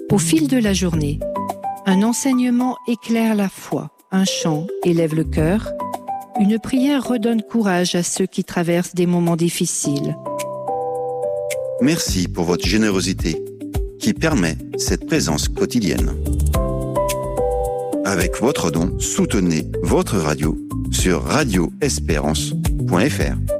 Au fil de la journée, un enseignement éclaire la foi, un chant élève le cœur, une prière redonne courage à ceux qui traversent des moments difficiles. Merci pour votre générosité qui permet cette présence quotidienne. Avec votre don, soutenez votre radio sur radioespérance.fr.